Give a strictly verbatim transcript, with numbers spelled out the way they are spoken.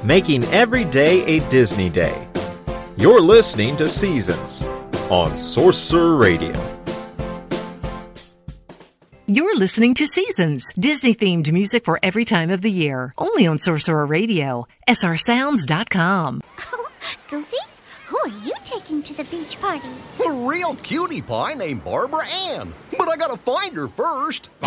making every day a Disney day. You're listening to Seasons on Sorcerer Radio. You're listening to Seasons, Disney-themed music for every time of the year. Only on Sorcerer Radio, S R sounds dot com. Oh, Goofy, who are you taking to the beach party? A real cutie pie named Barbara Ann. But I gotta find her first.